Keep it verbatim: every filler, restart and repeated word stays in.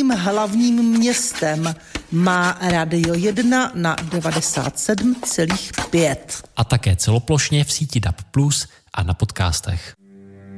naším hlavním městem. Má Radio jedna na devadesát sedm celá pět. A také celoplošně v síti D A B plus a na podcastech.